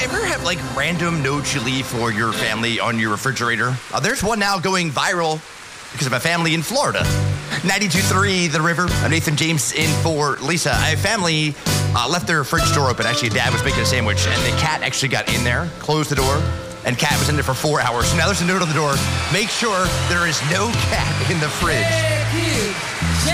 ever have like random notes you leave for your family on your refrigerator? There's one now going viral because of a family in Florida. 92.3 The River. I'm Nathan James in for Lisa. I have family left their fridge door open. Actually, Dad was making a sandwich, and the cat actually got in there, closed the door, and cat was in there for 4 hours. So now there's a note on the door. Make sure there is no cat in the fridge.